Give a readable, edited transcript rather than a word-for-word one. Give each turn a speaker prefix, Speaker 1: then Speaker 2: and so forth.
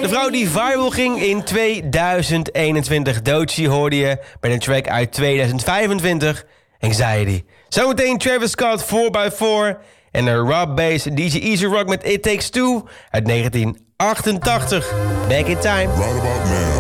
Speaker 1: De vrouw die viral ging in 2021. Doechie hoorde je bij een track uit 2025. Anxiety. Zometeen Travis Scott 4x4. En een Rob Bass DJ Easy Rock met It Takes Two uit 1988. Back in time.
Speaker 2: Right about now.